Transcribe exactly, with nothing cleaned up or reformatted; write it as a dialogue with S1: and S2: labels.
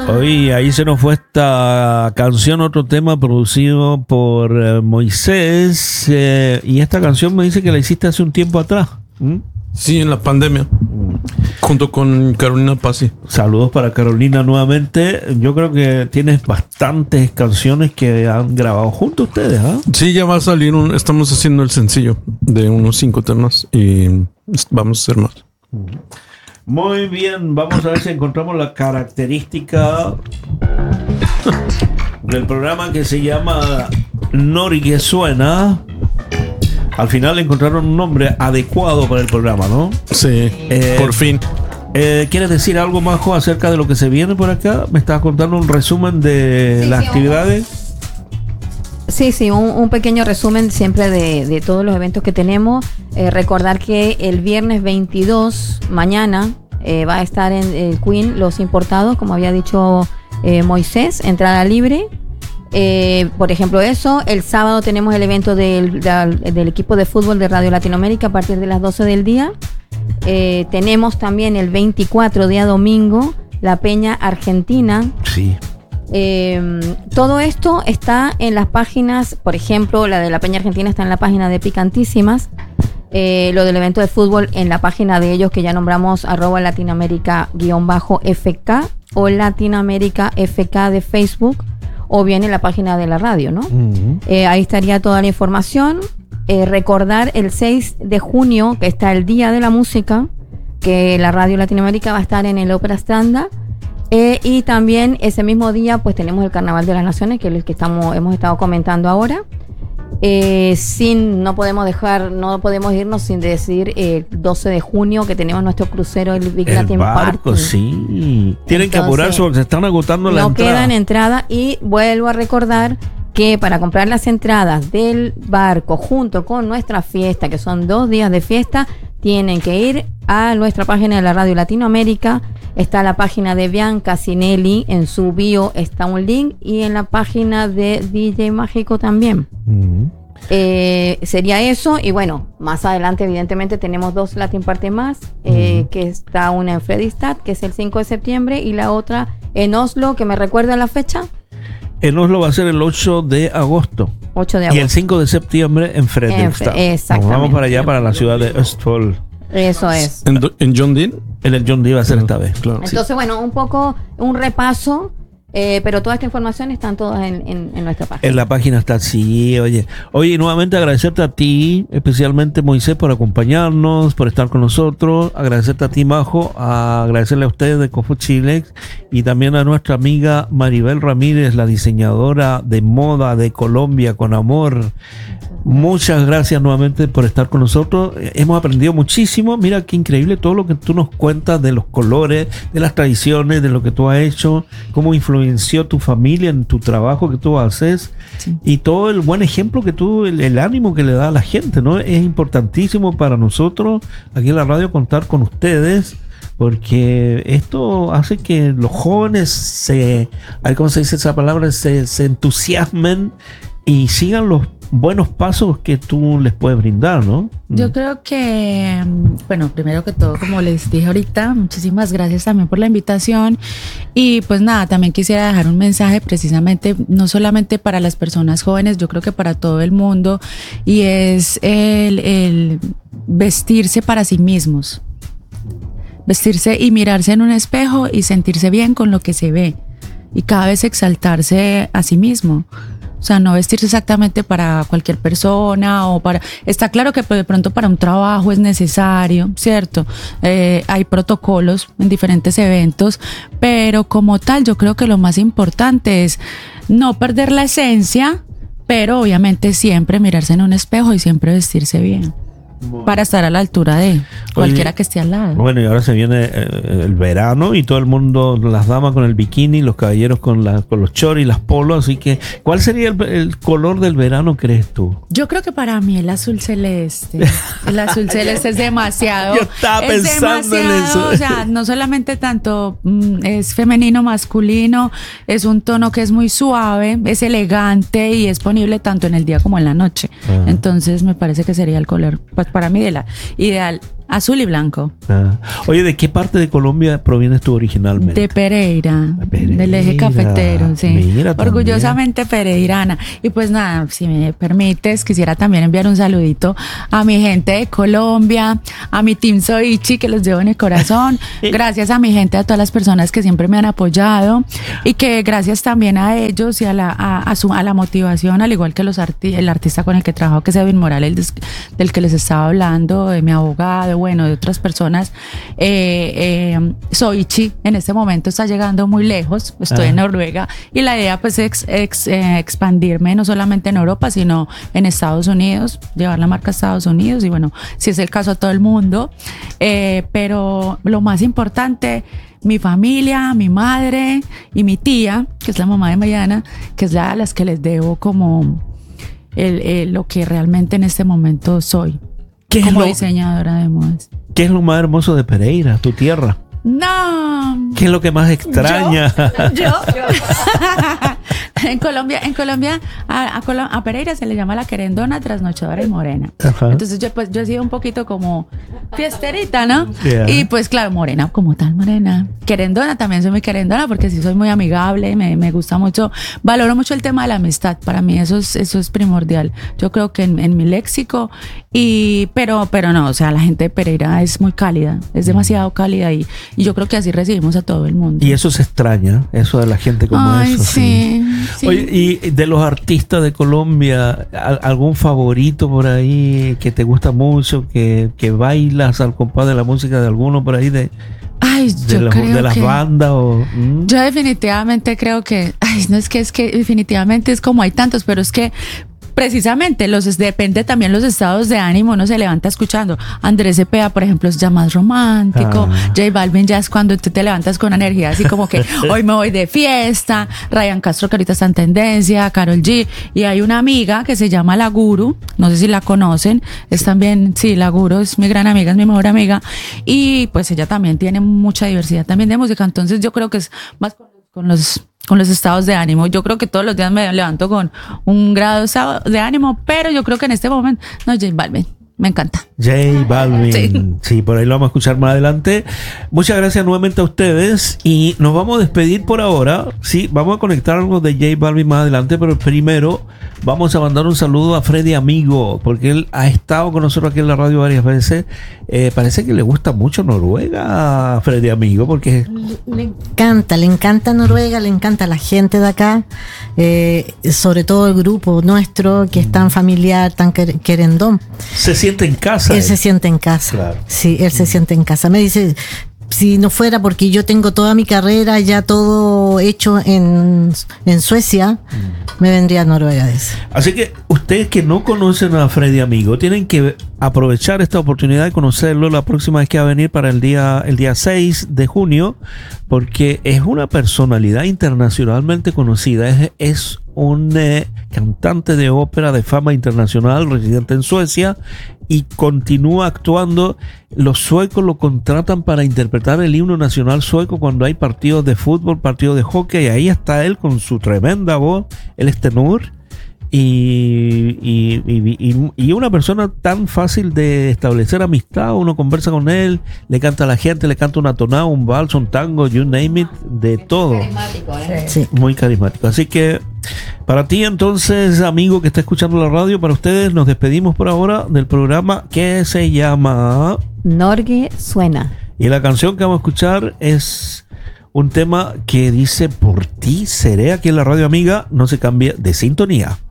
S1: Oye, ahí se nos fue esta canción, otro tema producido por eh, Moisés. Eh, y esta canción me dice que la hiciste hace un tiempo atrás. ¿Mm?
S2: Sí, en la pandemia. Mm. Junto con Carolina Pazzi.
S1: Saludos para Carolina nuevamente. Yo creo que tienes bastantes canciones que han grabado juntos ustedes, ¿ah? ¿eh?
S2: Sí, ya va a salir un... Estamos haciendo el sencillo de unos cinco temas y vamos a hacer más.
S1: Mm. Muy bien, vamos a ver si encontramos la característica del programa que se llama Nori que suena. Al final encontraron un nombre adecuado para el programa, ¿no?
S2: Sí, eh, por fin.
S1: Eh, ¿Quieres decir algo, Majo, acerca de lo que se viene por acá? ¿Me estabas contando un resumen de sí, las sí, actividades?
S3: Sí, sí, un, un pequeño resumen siempre de, de todos los eventos que tenemos. Eh, recordar que el viernes veintidós, mañana, eh, va a estar en el Queen Los Importados, como había dicho eh, Moisés, entrada libre. Eh, por ejemplo eso, el sábado tenemos el evento del, del, del equipo de fútbol de Radio Latinoamérica a partir de las doce del día. Eh, tenemos también el veinticuatro, día domingo, la Peña Argentina.
S1: Sí.
S3: Eh, todo esto está en las páginas, por ejemplo, la de la Peña Argentina está en la página de Picantísimas, eh, lo del evento de fútbol en la página de ellos que ya nombramos, arroba Latinoamérica guión bajo F K o Latinoamérica F K de Facebook, o bien en la página de la radio, ¿no? Uh-huh. Eh, ahí estaría toda la información. Eh, recordar el seis de junio, que está el Día de la Música, que la Radio Latinoamérica va a estar en el Ópera Standa. Eh, y también ese mismo día pues tenemos el Carnaval de las Naciones, que es el que estamos, hemos estado comentando ahora. Eh, sin, no podemos dejar, no podemos irnos sin decir el doce de junio que tenemos nuestro crucero, el Big
S1: el
S3: Latin
S1: barco,
S3: Party.
S1: Sí. Tienen Entonces, que apurarse, se están agotando la
S3: no
S1: entrada.
S3: No quedan entradas y vuelvo a recordar que para comprar las entradas del barco junto con nuestra fiesta, que son dos días de fiesta, tienen que ir a nuestra página de la Radio Latinoamérica. Está la página de Bianca Cinelli, en su bio está un link, y en la página de D J Mágico también. Uh-huh. Eh, sería eso, y bueno, más adelante evidentemente tenemos dos Latin Party más, eh, uh-huh. que está una en Fredrikstad, que es el cinco de septiembre, y la otra en Oslo, que me recuerda la fecha.
S1: En Oslo va a ser el ocho de agosto.
S3: ocho de agosto.
S1: Y el cinco de septiembre en Fredrikstad.
S3: Exactamente.
S1: Vamos para allá, para la ciudad de Østfold.
S3: Eso es.
S2: ¿En, en John Deere?
S1: En el John Deere va a ser esta vez, claro.
S3: Entonces, sí. Bueno, un poco, un repaso, eh, pero toda esta información están todas en, en, en nuestra página.
S1: En la página está, sí, oye. Oye, nuevamente agradecerte a ti, especialmente Moisés, por acompañarnos, por estar con nosotros. Agradecerte a ti, Majo, a agradecerle a ustedes de Cofu Chilex y también a nuestra amiga Maribel Ramírez, la diseñadora de moda de Colombia con amor. Muchas gracias nuevamente por estar con nosotros. Hemos aprendido muchísimo. Mira qué increíble todo lo que tú nos cuentas de los colores, de las tradiciones, de lo que tú has hecho, cómo influenció tu familia en tu trabajo que tú haces, sí. Y todo el buen ejemplo que tú, el, el ánimo que le da a la gente, ¿no? Es importantísimo para nosotros aquí en la radio contar con ustedes, porque esto hace que los jóvenes se, ¿cómo se dice esa palabra? Se, se entusiasmen y sigan los buenos pasos que tú les puedes brindar, ¿no?
S4: Yo creo que, bueno, primero que todo, como les dije ahorita, muchísimas gracias también por la invitación. Y pues nada, también quisiera dejar un mensaje precisamente, no solamente para las personas jóvenes, yo creo que para todo el mundo, y es el, el vestirse para sí mismos. Vestirse y mirarse en un espejo y sentirse bien con lo que se ve. Y cada vez exaltarse a sí mismo. O sea, no vestirse exactamente para cualquier persona o para... Está claro que de pronto para un trabajo es necesario, ¿cierto? Eh, hay protocolos en diferentes eventos, pero como tal yo creo que lo más importante es no perder la esencia, pero obviamente siempre mirarse en un espejo y siempre vestirse bien. Bueno. Para estar a la altura de cualquiera Oye, que esté al lado.
S1: Bueno, y ahora se viene eh, el verano y todo el mundo, las damas con el bikini, los caballeros con, la, con los choris, las polos, así que ¿cuál sería el, el color del verano, crees tú?
S4: Yo creo que para mí el azul celeste. El azul celeste es demasiado.
S1: Yo estaba
S4: es
S1: pensando en eso.
S4: O sea, no solamente tanto mm, es femenino, masculino, es un tono que es muy suave, es elegante y es ponible tanto en el día como en la noche. Ajá. Entonces me parece que sería el color, pues para mí de la ideal azul y blanco.
S1: Ah. Oye, ¿de qué parte de Colombia provienes tú originalmente?
S4: De Pereira,
S1: Pereira.
S4: Del eje cafetero, sí.
S1: Mira,
S4: orgullosamente pereirana. Y pues nada, si me permites, quisiera también enviar un saludito a mi gente de Colombia, a mi team Soichi, que los llevo en el corazón. Gracias a mi gente, a todas las personas que siempre me han apoyado y que gracias también a ellos y a la, a, a su, a la motivación, al igual que los arti el artista con el que trabajo, que es Edwin Morales, el des del que les estaba hablando, de mi abogado, bueno, de otras personas. Eh, eh, Soichi en este momento está llegando muy lejos, estoy ah. en Noruega y la idea pues es ex, eh, expandirme no solamente en Europa, sino en Estados Unidos, llevar la marca a Estados Unidos y bueno, si es el caso a todo el mundo. Eh, pero lo más importante, mi familia, mi madre y mi tía, que es la mamá de Mariana, que es la a las que les debo como el, el, lo que realmente en este momento soy como lo, diseñadora de modas.
S1: ¿Qué es lo más hermoso de Pereira, tu tierra?
S4: No.
S1: ¿Qué es lo que más extraña?
S4: Yo. yo, yo. En Colombia, en Colombia a, a, a Pereira se le llama la querendona, trasnochadora y morena. Ajá. Entonces yo pues yo he sido un poquito como fiesterita, ¿no? Yeah. Y pues claro, morena como tal, morena. Querendona, también soy muy querendona porque sí soy muy amigable, me, me gusta mucho, valoro mucho el tema de la amistad. Para mí eso es, eso es primordial. Yo creo que en, en mi léxico, y pero, pero no, o sea, la gente de Pereira es muy cálida, es demasiado cálida y, y yo creo que así recibimos a todo el mundo.
S1: Y eso se extraña, eso de la gente como
S4: Ay,
S1: eso.
S4: Sí.
S1: sí.
S4: Sí.
S1: Oye, y de los artistas de Colombia, ¿algún favorito por ahí que te gusta mucho, que, que bailas al compás de la música de alguno por ahí de,
S4: ay,
S1: de,
S4: yo
S1: los,
S4: creo
S1: de las
S4: que,
S1: bandas? O, ¿mm?
S4: Yo definitivamente creo que, ay, no es que es que definitivamente es como hay tantos, pero es que precisamente los depende también los estados de ánimo, uno se levanta escuchando. Andrés Cepeda, por ejemplo, es ya más romántico. Ah. J Balvin ya es cuando tú te levantas con energía así como que hoy me voy de fiesta. Ryan Castro, que ahorita está en tendencia, Karol G, y hay una amiga que se llama La Guru, no sé si la conocen, es también, sí, La Guru es mi gran amiga, es mi mejor amiga, y pues ella también tiene mucha diversidad también de música, entonces yo creo que es más con, con los con los estados de ánimo. Yo creo que todos los días me levanto con un grado de ánimo, pero yo creo que en este momento, no, J Balvin, me encanta.
S1: J Balvin, sí. sí, por ahí lo vamos a escuchar más adelante. Muchas gracias nuevamente a ustedes y nos vamos a despedir por ahora. Sí, vamos a conectar algo de J Balvin más adelante, pero primero vamos a mandar un saludo a Freddy Amigo, porque él ha estado con nosotros aquí en la radio varias veces. Eh, parece que le gusta mucho Noruega a Freddy Amigo, porque
S5: le, le encanta, le encanta Noruega, le encanta la gente de acá, eh, sobre todo el grupo nuestro que es tan familiar, tan querendón.
S1: Se siente en casa.
S5: Él, él se siente en casa. Claro. Sí, él se siente en casa. Me dice, si no fuera porque yo tengo toda mi carrera ya todo hecho en, en Suecia, mm. me vendría a Noruega. Ese.
S1: Así que ustedes que no conocen a Freddy Amigo tienen que aprovechar esta oportunidad de conocerlo la próxima vez que va a venir para el día, el día seis de junio, porque es una personalidad internacionalmente conocida. Es, es un eh, cantante de ópera de fama internacional, residente en Suecia, y continúa actuando. Los suecos lo contratan para interpretar el himno nacional sueco cuando hay partidos de fútbol, partidos de hockey, y ahí está él con su tremenda voz. Él es tenor. Y, y, y, y una persona tan fácil de establecer amistad. Uno conversa con él, le canta a la gente, le canta una tonada, un vals, un tango, you name it, de todo.
S3: Carismático, ¿eh?
S1: Sí. Muy carismático. Así que para ti entonces, amigo que está escuchando la radio, para ustedes nos despedimos por ahora del programa que se llama
S3: Norge Suena.
S1: Y la canción que vamos a escuchar es un tema que dice: por ti seré, aquí en la radio amiga. No se cambie de sintonía.